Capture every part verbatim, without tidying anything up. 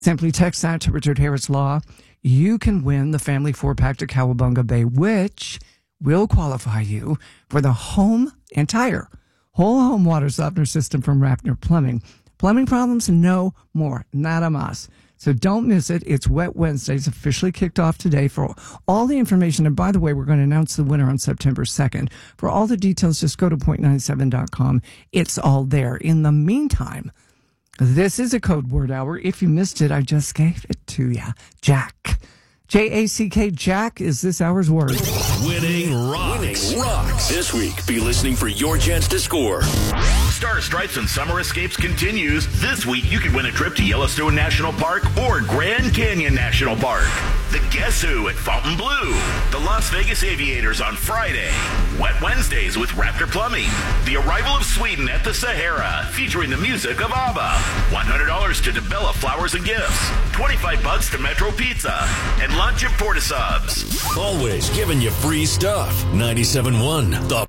Simply text that to Richard Harris Law. You can win the family four-pack to Cowabunga Bay, which will qualify you for the home, entire whole home water softener system from Raffner Plumbing. Plumbing problems? No more. Not a muss. So don't miss it. It's Wet Wednesdays, officially kicked off today. For all the information, and by the way, we're going to announce the winner on September second. For all the details, just go to point nine seven dot com. It's all there. In the meantime, this is a code word hour. If you missed it, I just gave it to you. Jack. J A C K, Jack is this hour's word. Winning rocks. Winning rocks. This week, be listening for your chance to score. Star Stripes and Summer Escapes continues. This week, you can win a trip to Yellowstone National Park or Grand Canyon National Park. The Guess Who at Fontainebleau. The Las Vegas Aviators on Friday. Wet Wednesdays with Raptor Plumbing. The Arrival of Sweden at the Sahara, featuring the music of ABBA. one hundred dollars to DeBella Flowers and Gifts. twenty-five bucks to Metro Pizza. And lunch at Portasubs. Always giving you free stuff. ninety-seven point one The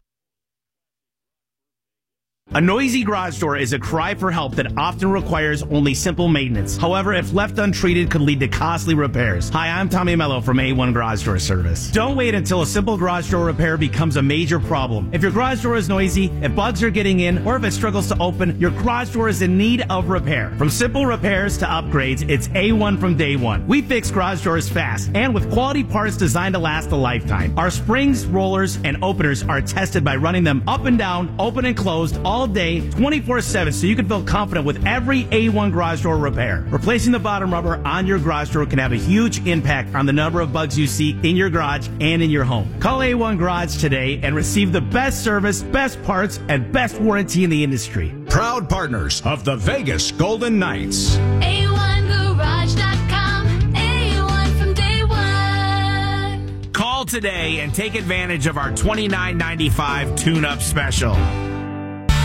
A noisy garage door is a cry for help that often requires only simple maintenance. However, if left untreated, could lead to costly repairs. Hi, I'm Tommy Mello from A one Garage Door Service. Don't wait until a simple garage door repair becomes a major problem. If your garage door is noisy, if bugs are getting in, or if it struggles to open, your garage door is in need of repair. From simple repairs to upgrades, it's A one from day one. We fix garage doors fast and with quality parts designed to last a lifetime. Our springs, rollers, and openers are tested by running them up and down, open and closed, all day, twenty-four seven, so you can feel confident with every A one garage door repair. Replacing the bottom rubber on your garage door can have a huge impact on the number of bugs you see in your garage and in your home. Call A one Garage today and receive the best service, best parts, and best warranty in the industry. Proud partners of the Vegas Golden Knights. A one garage dot com, A one from day one. Call today and take advantage of our twenty-nine ninety-five tune-up special.